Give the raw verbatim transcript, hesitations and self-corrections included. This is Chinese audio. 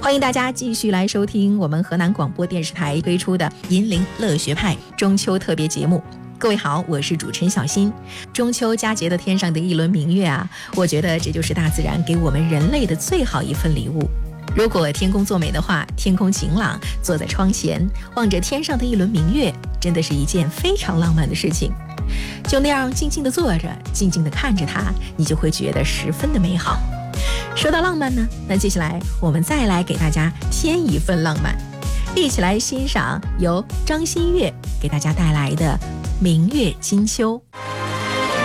欢迎大家继续来收听我们河南广播电视台推出的银铃乐学派中秋特别节目。各位好，我是主持人小新。中秋佳节的天上的一轮明月啊，我觉得这就是大自然给我们人类的最好一份礼物。如果天公作美的话，天空晴朗，坐在窗前望着天上的一轮明月，真的是一件非常浪漫的事情。就那样静静地坐着，静静地看着它，你就会觉得十分的美好。说到浪漫呢，那接下来我们再来给大家添一份浪漫，一起来欣赏由张馨月给大家带来的《明月金秋》。